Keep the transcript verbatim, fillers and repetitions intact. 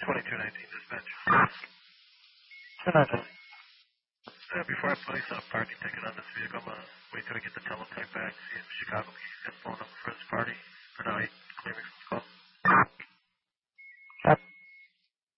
twenty-two nineteen dispatch. two nineteen. Uh, before I place a parking ticket on this vehicle, I'm going to wait till I get the teletype back, see if Chicago can get the phone number for this party. For now,